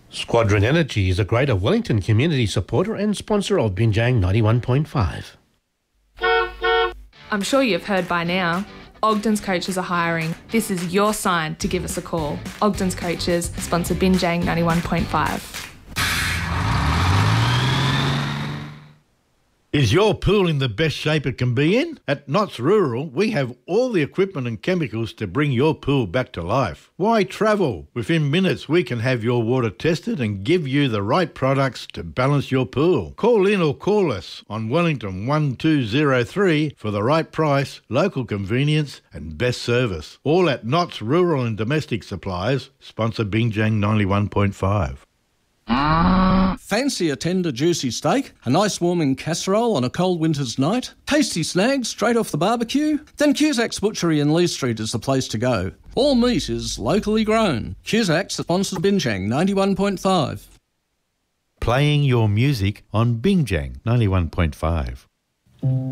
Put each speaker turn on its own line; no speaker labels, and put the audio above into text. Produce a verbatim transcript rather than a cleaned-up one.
Squadron Energy is a Greater Wellington community supporter and sponsor of Binjang ninety-one point five.
I'm sure you've heard by now, Ogden's Coaches are hiring. This is your sign to give us a call. Ogden's Coaches sponsor Binjang ninety-one point five.
Is your pool in the best shape it can be in? At Knott's Rural, we have all the equipment and chemicals to bring your pool back to life. Why travel? Within minutes, we can have your water tested and give you the right products to balance your pool. Call in or call us on Wellington one two zero three for the right price, local convenience and best service. All at Knott's Rural and Domestic Supplies, sponsor Binjang ninety-one point five.
Fancy a tender, juicy steak? A nice warming casserole on a cold winter's night? Tasty snags straight off the barbecue? Then Cusac's Butchery in Lee Street is the place to go. All meat is locally grown. Cusac's sponsors Binjang ninety-one point five.
Playing your music on Binjang ninety-one point five.